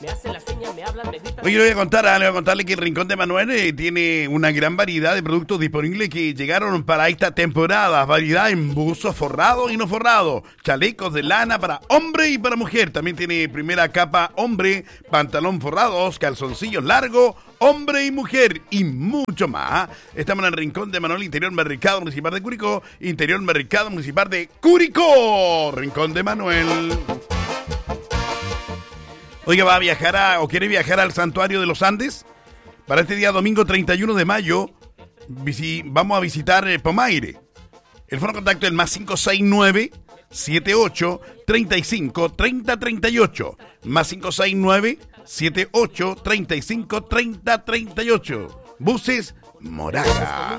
Oye, le voy a contarle que el Rincón de Manuel tiene una gran variedad de productos disponibles que llegaron para esta temporada. Variedad en buzos forrados y no forrados, chalecos de lana para hombre y para mujer. También tiene primera capa hombre, pantalón forrados, calzoncillos largos, hombre y mujer y mucho más. Estamos en el Rincón de Manuel, Interior Mercado Municipal de Curicó. Interior Mercado Municipal de Curicó. Rincón de Manuel. Oiga, ¿va a viajar o quiere viajar al Santuario de los Andes? Para este día domingo 31 de mayo vamos a visitar Pomaire. El fono de contacto es el más 569 78 35 30 38. Más 569 78 35 30 38. Buses Moraga.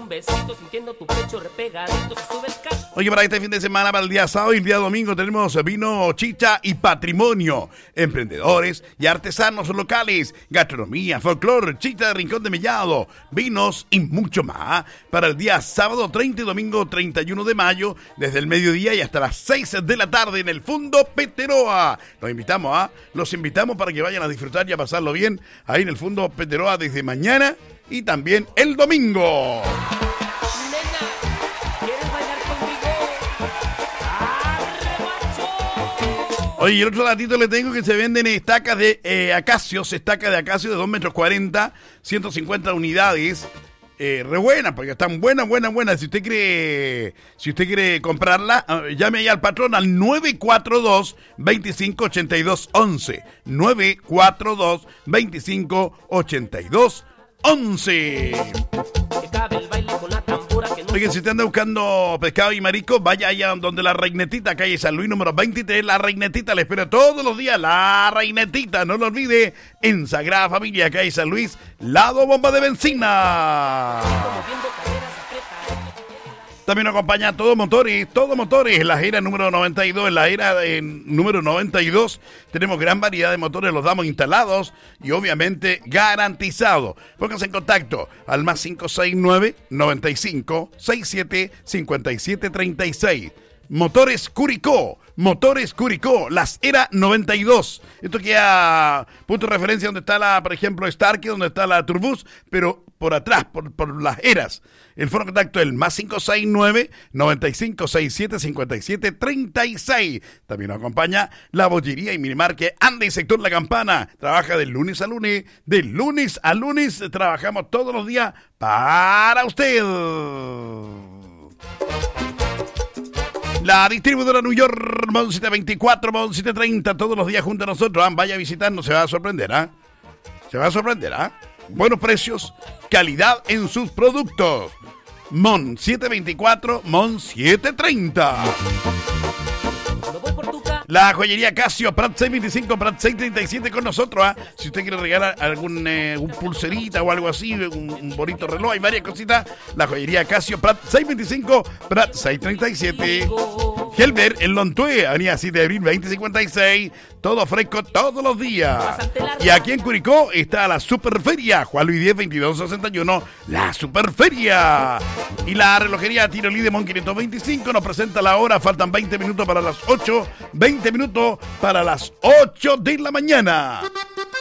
Oye, para este fin de semana, para el día sábado y el día domingo, tenemos vino, chicha y patrimonio. Emprendedores y artesanos locales, gastronomía, folclore, chicha de Rincón de Mellado, vinos y mucho más. Para el día sábado 30 y domingo 31 de mayo, desde el mediodía y hasta las 6 de la tarde en el Fundo Peteroa. Los invitamos para que vayan a disfrutar y a pasarlo bien ahí en el Fundo Peteroa desde mañana y también el domingo. Nena, ¿quieres bailar conmigo? Oye, y el otro datito le tengo que se venden estacas de acacio de 2,40 metros, 150 unidades. Re buenas, porque están buenas. Si usted quiere comprarla, llame ahí al patrón al 942 25 82 11. 942 25 82 11. Oigan, si usted anda buscando pescado y marisco, vaya allá donde La Reinetita, calle San Luis número 23. La Reinetita le espera todos los días. La Reinetita, no lo olvide, en Sagrada Familia, calle San Luis, lado bomba de benzina. También nos acompaña Todo Motores, en la era número 92, en la era número 92 tenemos gran variedad de motores, los damos instalados y obviamente garantizados. Pónganse en contacto al más 569 95 67 57 36. Motores Curicó, Las Era 92. Esto queda punto de referencia donde está por ejemplo, Starkey, donde está la Turbus, pero por atrás, por Las Eras. El foro de contacto es el más 569 95 67 57 36. También nos acompaña la bollería y minimarket Ande y Sector La Campana. Trabaja de lunes a lunes. De lunes a lunes trabajamos todos los días para usted. La distribuidora New York, Mon 724, Mon 730, todos los días junto a nosotros. Vaya a visitarnos, se va a sorprender, Buenos precios, calidad en sus productos. Mon 724, Mon 730. La joyería Casio, Prat 625, Prat 637 con nosotros. Si usted quiere regalar algún pulserita o algo así, un bonito reloj, hay varias cositas. La joyería Casio, Prat 625, Prat 637. Helber, en Lontué, avenida 7 de abril 2056. Todo fresco todos los días. Y aquí en Curicó está la Superferia, Juan Luis 10, 2261. La Superferia. Y la relojería Tirolí de Mon 525 nos presenta la hora. Faltan 20 minutos para las 8. 20 minutos para las 8 de la mañana.